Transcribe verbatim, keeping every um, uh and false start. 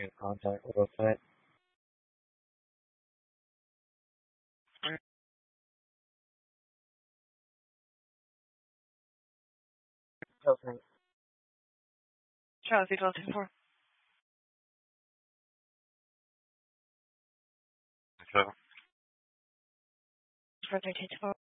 in contact with website. Okay. Charles, you're looking for? So, For thirteen